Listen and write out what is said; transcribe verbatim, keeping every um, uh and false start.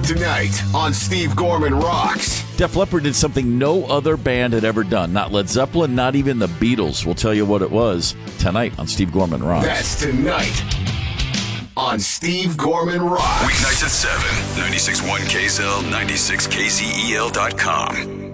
tonight on Steve Gorman Rocks. Def Leppard did something no other band had ever done. Not Led Zeppelin, not even the Beatles. We'll tell you what it was tonight on Steve Gorman Rocks. That's tonight on Steve Gorman Rocks. Weeknights at seven, ninety-six point one K S L, ninety-six K Z E L dot com.